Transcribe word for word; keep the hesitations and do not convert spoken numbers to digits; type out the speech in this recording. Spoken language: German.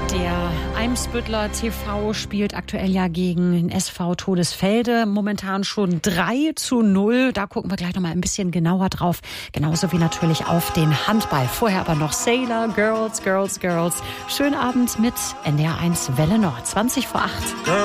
Der Eimsbüttler T V spielt aktuell ja gegen den S V Todesfelde. Momentan schon drei zu null. Da gucken wir gleich noch mal ein bisschen genauer drauf. Genauso wie natürlich auf den Handball. Vorher aber noch Sailor, Girls, Girls, Girls. Schönen Abend mit N D R eins Welle Nord. zwanzig vor acht.